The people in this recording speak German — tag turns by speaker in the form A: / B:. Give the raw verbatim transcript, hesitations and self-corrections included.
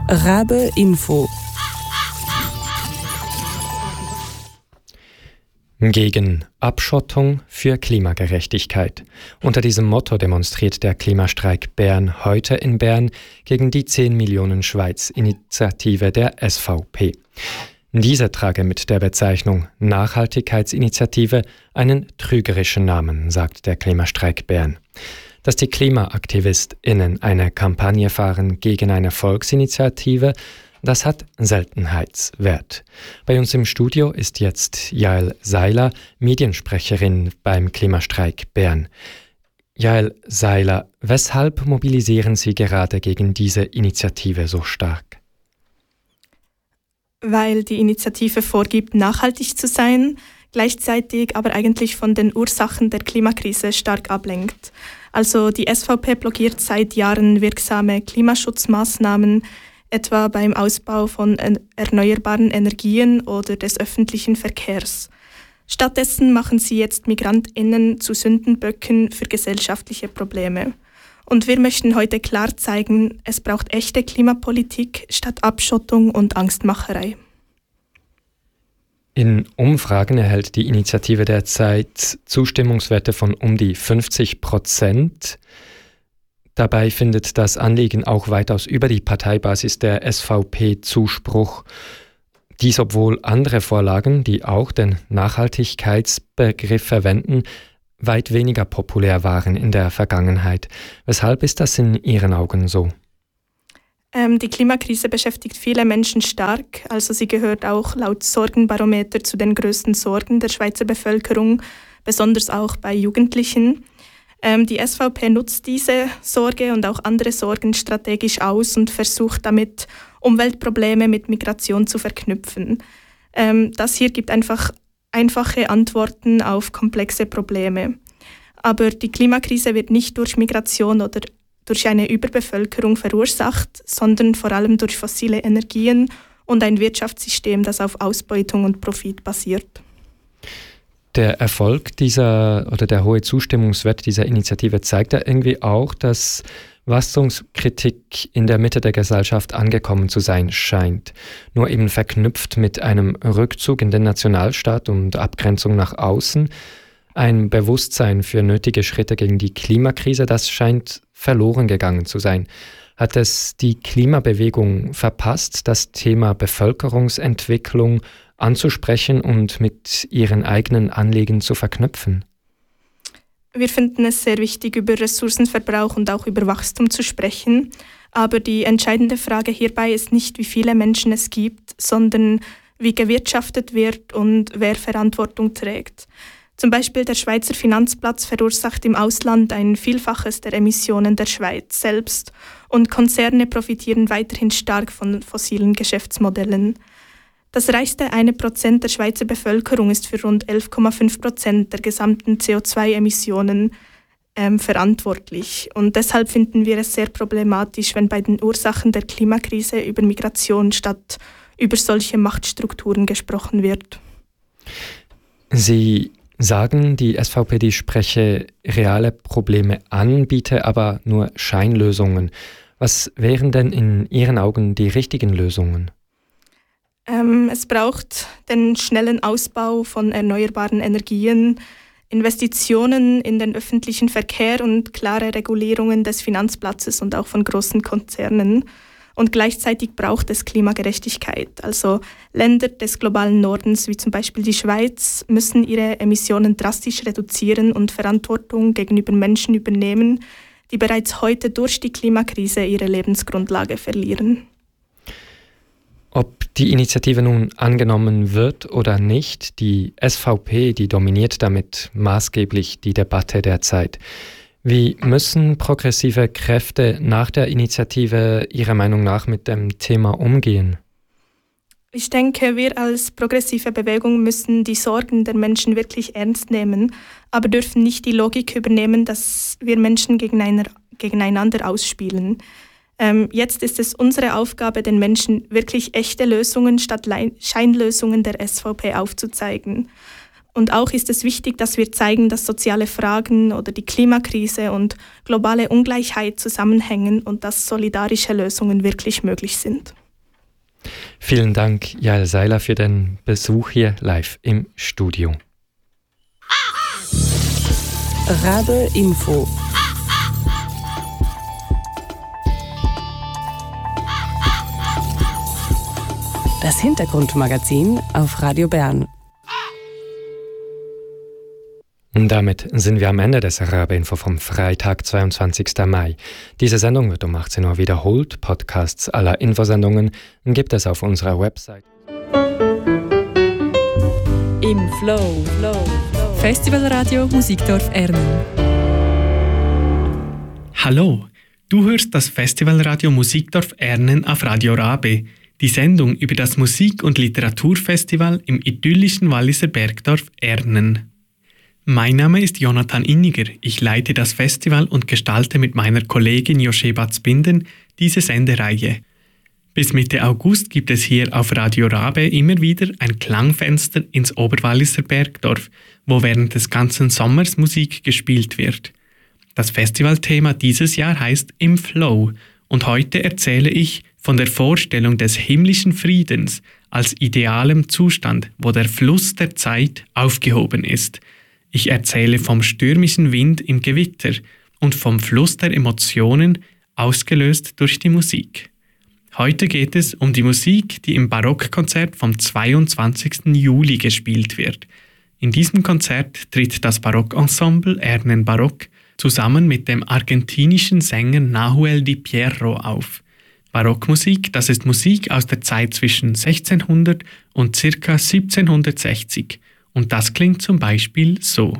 A: Rabe Info.
B: Gegen Abschottung für Klimagerechtigkeit. Unter diesem Motto demonstriert der Klimastreik Bern heute in Bern gegen die zehn Millionen Schweiz-Initiative der S V P. Diese trage mit der Bezeichnung Nachhaltigkeitsinitiative einen trügerischen Namen, sagt der Klimastreik Bern. Dass die KlimaaktivistInnen eine Kampagne fahren gegen eine Volksinitiative, das hat Seltenheitswert. Bei uns im Studio ist jetzt Jael Seiler, Mediensprecherin beim Klimastreik Bern. Jael Seiler, weshalb mobilisieren Sie gerade gegen diese Initiative so stark?
C: Weil die Initiative vorgibt, nachhaltig zu sein, gleichzeitig aber eigentlich von den Ursachen der Klimakrise stark ablenkt. Also die S V P blockiert seit Jahren wirksame Klimaschutzmaßnahmen, etwa beim Ausbau von erneuerbaren Energien oder des öffentlichen Verkehrs. Stattdessen machen sie jetzt MigrantInnen zu Sündenböcken für gesellschaftliche Probleme. Und wir möchten heute klar zeigen, es braucht echte Klimapolitik statt Abschottung und Angstmacherei.
B: In Umfragen erhält die Initiative derzeit Zustimmungswerte von um die fünfzig Prozent. Dabei findet das Anliegen auch weitaus über die Parteibasis der S V P Zuspruch. Dies, obwohl andere Vorlagen, die auch den Nachhaltigkeitsbegriff verwenden, weit weniger populär waren in der Vergangenheit. Weshalb ist das in Ihren Augen so?
C: Ähm, die Klimakrise beschäftigt viele Menschen stark. Also sie gehört auch laut Sorgenbarometer zu den größten Sorgen der Schweizer Bevölkerung, besonders auch bei Jugendlichen. Ähm, die S V P nutzt diese Sorge und auch andere Sorgen strategisch aus und versucht damit, Umweltprobleme mit Migration zu verknüpfen. Ähm, das hier gibt einfach einfache Antworten auf komplexe Probleme. Aber die Klimakrise wird nicht durch Migration oder durch eine Überbevölkerung verursacht, sondern vor allem durch fossile Energien und ein Wirtschaftssystem, das auf Ausbeutung und Profit basiert.
B: Der Erfolg dieser oder der hohe Zustimmungswert dieser Initiative zeigt ja irgendwie auch, dass Wachstumskritik in der Mitte der Gesellschaft angekommen zu sein scheint. Nur eben verknüpft mit einem Rückzug in den Nationalstaat und Abgrenzung nach außen. Ein Bewusstsein für nötige Schritte gegen die Klimakrise, das scheint verloren gegangen zu sein. Hat es die Klimabewegung verpasst, das Thema Bevölkerungsentwicklung anzusprechen und mit ihren eigenen Anliegen zu verknüpfen?
C: Wir finden es sehr wichtig, über Ressourcenverbrauch und auch über Wachstum zu sprechen. Aber die entscheidende Frage hierbei ist nicht, wie viele Menschen es gibt, sondern wie gewirtschaftet wird und wer Verantwortung trägt. Zum Beispiel der Schweizer Finanzplatz verursacht im Ausland ein Vielfaches der Emissionen der Schweiz selbst und Konzerne profitieren weiterhin stark von fossilen Geschäftsmodellen. Das reichste eine Prozent der Schweizer Bevölkerung ist für rund elf Komma fünf Prozent der gesamten C O zwei Emissionen ähm, verantwortlich. Und deshalb finden wir es sehr problematisch, wenn bei den Ursachen der Klimakrise über Migration statt über solche Machtstrukturen gesprochen wird.
B: Sie sagen, die S V P, die spreche reale Probleme an, biete aber nur Scheinlösungen. Was wären denn in Ihren Augen die richtigen Lösungen?
C: Ähm, es braucht den schnellen Ausbau von erneuerbaren Energien, Investitionen in den öffentlichen Verkehr und klare Regulierungen des Finanzplatzes und auch von großen Konzernen. Und gleichzeitig braucht es Klimagerechtigkeit. Also Länder des globalen Nordens, wie zum Beispiel die Schweiz, müssen ihre Emissionen drastisch reduzieren und Verantwortung gegenüber Menschen übernehmen, die bereits heute durch die Klimakrise ihre Lebensgrundlage verlieren.
B: Ob die Initiative nun angenommen wird oder nicht, die S V P, die dominiert damit maßgeblich die Debatte derzeit. Wie müssen progressive Kräfte nach der Initiative Ihrer Meinung nach mit dem Thema umgehen?
C: Ich denke, wir als progressive Bewegung müssen die Sorgen der Menschen wirklich ernst nehmen, aber dürfen nicht die Logik übernehmen, dass wir Menschen gegeneinander ausspielen. Ähm, jetzt ist es unsere Aufgabe, den Menschen wirklich echte Lösungen statt Scheinlösungen der S V P aufzuzeigen. Und auch ist es wichtig, dass wir zeigen, dass soziale Fragen oder die Klimakrise und globale Ungleichheit zusammenhängen und dass solidarische Lösungen wirklich möglich sind.
B: Vielen Dank, Jael Seiler, für den Besuch hier live im Studio.
A: Rabe Info. Das Hintergrundmagazin auf Radio Bern.
B: Und damit sind wir am Ende des Rabe-Info vom Freitag, zweiundzwanzigsten Mai. Diese Sendung wird um achtzehn Uhr wiederholt. Podcasts aller Infosendungen gibt es auf unserer Website.
D: Im Flow, Flow, Flow. Festivalradio Musikdorf Ernen.
E: Hallo, du hörst das Festivalradio Musikdorf Ernen auf Radio Rabe, die Sendung über das Musik- und Literaturfestival im idyllischen Walliser Bergdorf Ernen. Mein Name ist Jonathan Inniger, ich leite das Festival und gestalte mit meiner Kollegin Josheba Zbinden diese Sendereihe. Bis Mitte August gibt es hier auf Radio Rabe immer wieder ein Klangfenster ins Oberwalliser Bergdorf, wo während des ganzen Sommers Musik gespielt wird. Das Festivalthema dieses Jahr heißt Im Flow und heute erzähle ich von der Vorstellung des himmlischen Friedens als idealem Zustand, wo der Fluss der Zeit aufgehoben ist. Ich erzähle vom stürmischen Wind im Gewitter und vom Fluss der Emotionen, ausgelöst durch die Musik. Heute geht es um die Musik, die im Barockkonzert vom zweiundzwanzigsten Juli gespielt wird. In diesem Konzert tritt das Barockensemble Ernen Barock zusammen mit dem argentinischen Sänger Nahuel Di Pierro auf. Barockmusik, das ist Musik aus der Zeit zwischen sechzehnhundert und ca. siebzehnhundertsechzig. Und das klingt zum Beispiel so.